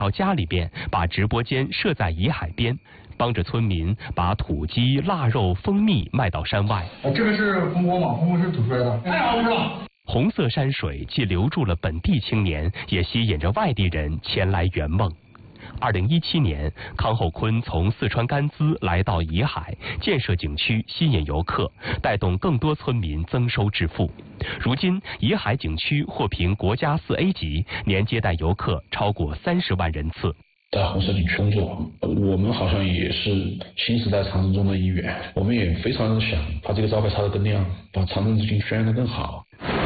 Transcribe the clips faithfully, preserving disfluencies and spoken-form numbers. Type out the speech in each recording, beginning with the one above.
到家里边，把直播间设在沂海边，帮着村民把土鸡、腊肉、蜂蜜卖到山外。 这个是蜂窝嘛，蜂窝是吐出来的，太好吃了。 红色山水既留住了本地青年，也吸引着外地人前来圆梦。二零一七年，康厚坤从四川甘孜来到沂海，建设景区，吸引游客，带动更多村民增收致富。如今，沂海景区获评国家四 A 级，年接待游客超过三十万人次。 在红色景区工作，我们好像也是新时代长征中的一员，我们也非常想把这个招牌插得更亮，把长征之行宣扬得更好。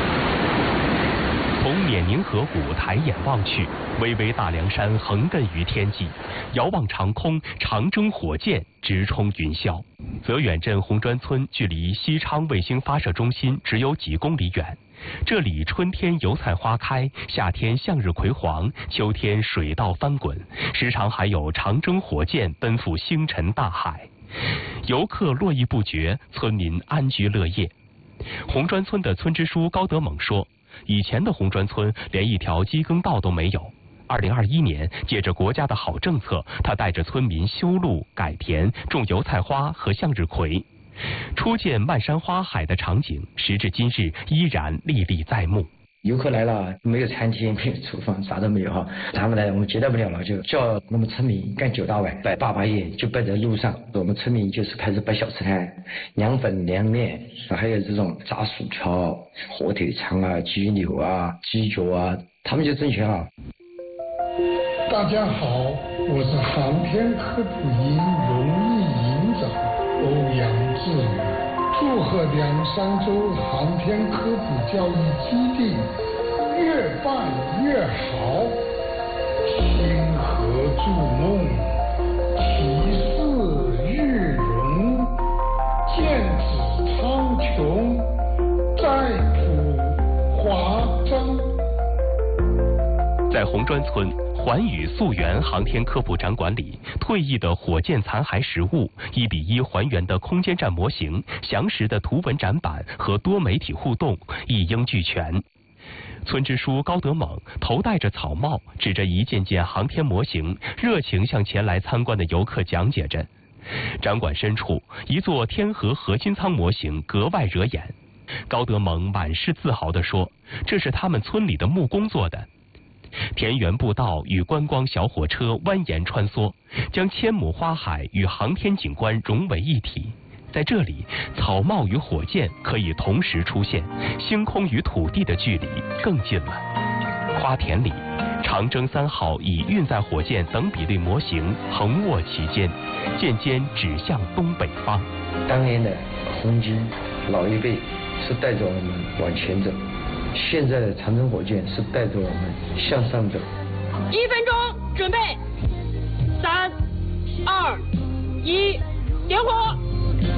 从冕宁河谷抬眼望去，巍巍大凉山横亘于天际，遥望长空，长征火箭直冲云霄。泽远镇红砖村距离西昌卫星发射中心只有几公里远，这里春天油菜花开，夏天向日葵黄，秋天水稻翻滚，时常还有长征火箭奔赴星辰大海。游客络绎不绝，村民安居乐业。红砖村的村支书高德猛说，以前的红砖村连一条机耕道都没有。二零二一年，借着国家的好政策，他带着村民修路、改田、种油菜花和向日葵，初见漫山花海的场景，时至今日依然历历在目。 游客来了，没有餐厅，没有厨房，啥都没有哈。他们来，我们接待不了了，就叫我们村民干九大碗，摆八八夜，就摆在路上。我们村民就是开始摆小吃摊，凉粉、凉面，还有这种炸薯条、火腿肠啊、鸡柳啊、鸡脚啊，他们就挣钱了。 大家好，我是航天科普营荣誉营长欧阳志远。祝贺凉山州航天科普教育基地越办越好，星河筑梦，提示玉容，剑指苍穹，再谱华章。 在红砖村环宇溯源航天科普展馆里，退役的火箭残骸实物、一比一还原的空间站模型、详实的图文展板和多媒体互动一应俱全。村支书高德猛头戴着草帽，指着一件件航天模型，热情向前来参观的游客讲解着。展馆深处，一座天河核心舱模型格外惹眼。高德猛满是自豪地说：“这是他们村里的木工做的。”田园步道与观光小火车蜿蜒穿梭，将千亩花海与航天景观融为一体。在这里，草帽与火箭可以同时出现，星空与土地的距离更近了。花田里，长征三号以运载火箭等比例模型横卧其间，箭尖指向东北方。 当年的红军老一辈是带着我们往前走，现在的长征火箭是带着我们向上走。 一分钟，准备，三、二、一，点火！